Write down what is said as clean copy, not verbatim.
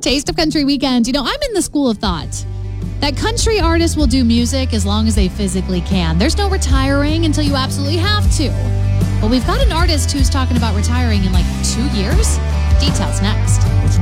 Taste of Country Weekend. I'm in the school of thought that country artists will do music as long as they physically can. There's no retiring until you absolutely have to. But we've got an artist who's talking about retiring in 2 years. Details next.